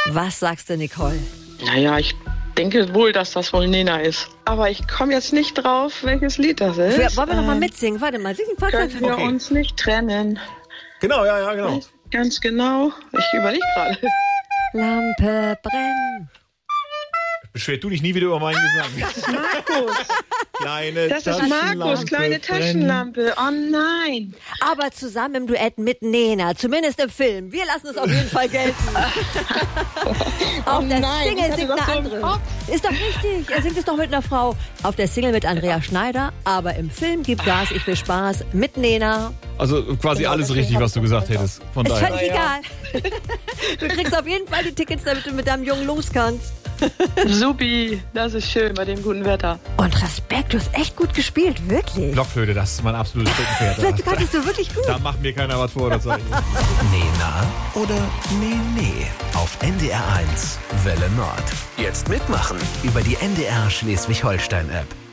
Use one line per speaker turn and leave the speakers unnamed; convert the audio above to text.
Was sagst du, Nicole?
Naja, ich denke wohl, dass das wohl Nena ist. Aber ich komme jetzt nicht drauf, welches Lied das ist.
Wollen wir noch mal mitsingen? Warte mal, singen
Können wir uns nicht trennen.
Genau, ja, genau.
Ganz genau. Ich überlege gerade.
Lampe brennen.
Beschwer du dich nie wieder über meinen Gesang.
Das ist Markus.
Kleine
Das ist Markus, kleine Taschenlampe. Oh nein.
Aber zusammen im Duett mit Nena, zumindest im Film. Wir lassen es auf jeden Fall gelten. Auf der Single singt eine andere. Ist doch richtig, er singt es doch mit einer Frau. Auf der Single mit Andrea Schneider, aber im Film Gib Gas, ich will Spaß mit Nena.
Also quasi alles richtig, was du gesagt hättest. Von
Ist
daher.
völlig egal. Du kriegst auf jeden Fall die Tickets, damit du mit deinem Jungen los kannst.
Supi, das ist schön bei dem guten Wetter.
Und Respekt, du hast echt gut gespielt, wirklich.
Blockflöte, das ist mein absolutes Steckenpferd.
Das kannst du wirklich gut.
Da macht mir keiner was vor, das sag ich.
Nena oder Nee. Auf NDR 1 Welle Nord. Jetzt mitmachen über die NDR Schleswig-Holstein-App.